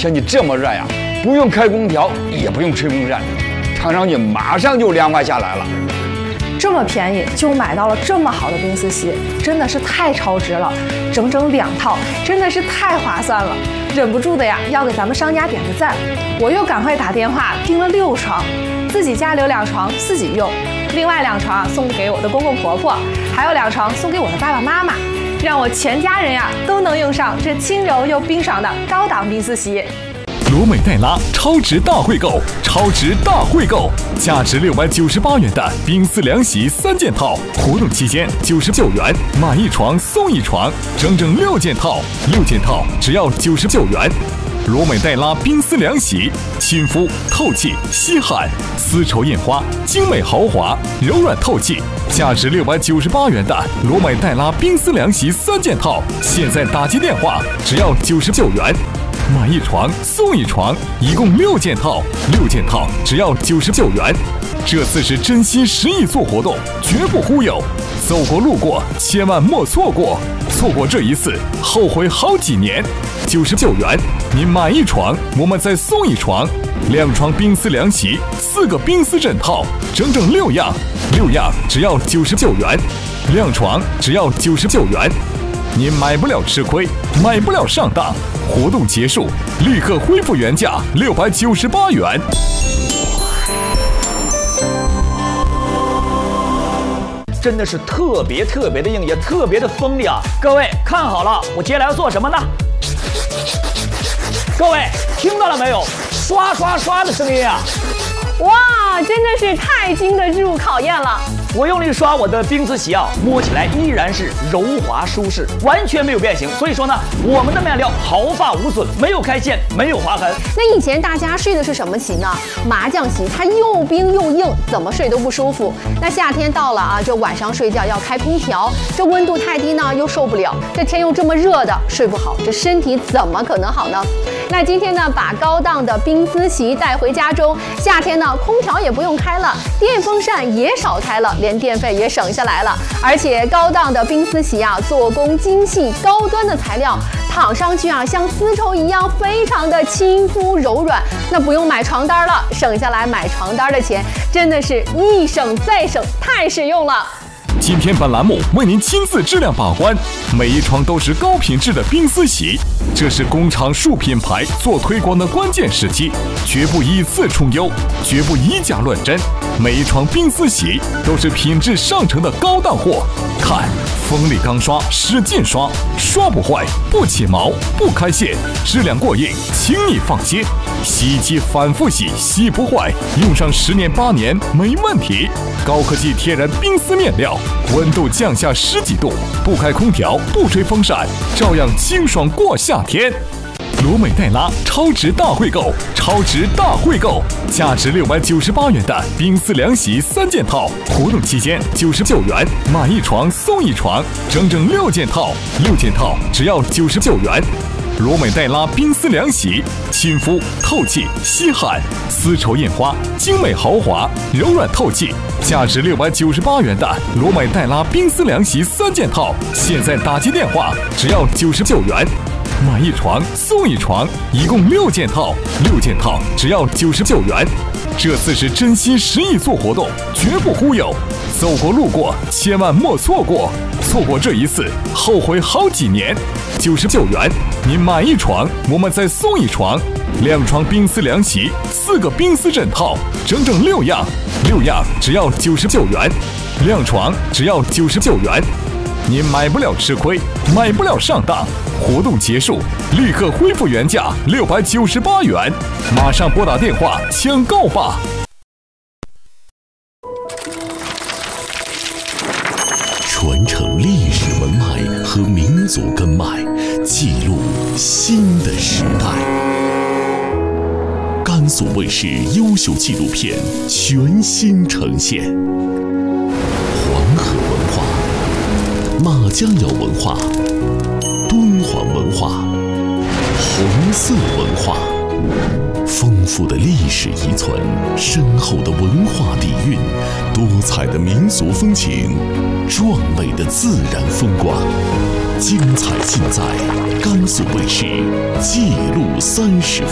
天气这么热呀，不用开空调，也不用吹风扇，躺上去马上就凉快下来了。 这么便宜就买到了这么好的冰丝席，真的是太超值了，整整2套，真的是太划算了，忍不住的呀，要给咱们商家点个赞。我又赶快打电话订了6床，自己家留2床自己用，另外2床送给我的公公婆婆，还有2床送给我的爸爸妈妈，让我全家人呀都能用上这轻柔又冰爽的高档冰丝席。 罗美黛拉超值大惠购，超值大惠购，价值698元的冰丝凉席3件套，活动期间99元，买1床送1床，整整6件套，6件套只要99元。罗美黛拉冰丝凉席，亲肤透气吸汗，丝绸印花，精美豪华，柔软透气，价值698元的罗美黛拉冰丝凉席3件套，现在打接电话只要99元。买1床送1床，一共6件套，6件套只要99元。这次是真心实意做活动，绝不忽悠，走过路过千万莫错过，错过这一次后悔好几年。99元，您买1床，我们再送1床，2床冰丝凉席，4个冰丝枕套，整整6样，6样只要99元，2床只要99元。您买不了吃亏，买不了上当。活动结束，立刻恢复原价698元。 真的是特别的硬，也特别的锋利啊！各位看好了，我接下来要做什么呢？各位听到了没有？刷刷刷的声音啊！ 哇，真的是太经得住考验了。 我用力刷我的冰丝席啊，摸起来依然是柔滑舒适，完全没有变形。所以说呢，我们的面料毫发无损，没有开线，没有划痕。 那以前大家睡的是什么席呢？麻将席，它又冰又硬，怎么睡都不舒服。那夏天到了啊，这晚上睡觉要开空调，这温度太低呢又受不了，这天又这么热的，睡不好，这身体怎么可能好呢？那今天呢，把高档的冰丝席带回家中，夏天呢，空调也不用开了，电风扇也少开了。连电费也省下来了，而且高档的冰丝席啊，做工精细，高端的材料，躺上去啊像丝绸一样，非常的亲肤柔软。那不用买床单了，省下来买床单的钱，真的是一省再省，太实用了。 今天本栏目为您亲自质量把关，每1床都是高品质的冰丝席，这是工厂树品牌做推广的关键时期，绝不以次充优，绝不以假乱真。每1床冰丝席都是品质上乘的高档货，看锋利钢刷，使劲刷，刷不坏，不起毛，不开线，质量过硬，轻易放心。洗衣机反复洗，洗不坏，用上10年8年没问题。高科技天然冰丝面料，温度降下10几度，不开空调，不吹风扇，照样清爽过夏天。罗美黛拉超值大惠购，超值大惠购，价值698元的冰丝凉席3件套，活动期间99元，买1床送1床，整整6件套，6件套只要99元。罗美黛拉冰丝凉席，亲肤透气吸汗，丝绸印花，精美豪华，柔软透气，价值698元的罗美黛拉冰丝凉席3件套，现在打接电话只要99元。买1床送1床，一共6件套，6件套只要99元。这次是真心实意做活动，绝不忽悠，走过路过千万莫错过，错过这一次后悔好几年。99元，您买1床，我们再送1床，2床冰丝凉席，4个冰丝枕套，整整6样，6样只要99元，2床只要99元。您买不了吃亏，买不了上当。活动结束，立刻恢复原价698元，马上拨打电话抢购吧。 传承历史文脉和民族根脉，记录新的时代。甘肃卫视优秀纪录片全新呈现。黄河文化、马家窑文化、敦煌文化、红色文化，丰富的历史遗存，深厚的文化底蕴，多彩的民俗风情，壮美的自然风光，精彩尽在甘肃卫视记录30分。